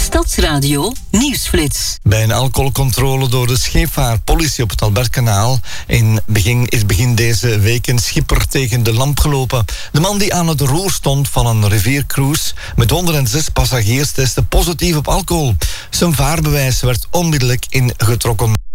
Stadsradio Nieuwsflits. Bij een alcoholcontrole door de scheepvaartpolitie op het Albertkanaal is begin deze week een schipper tegen de lamp gelopen. De man die aan het roer stond van een riviercruise met 106 passagiers testte positief op alcohol. Zijn vaarbewijs werd onmiddellijk ingetrokken.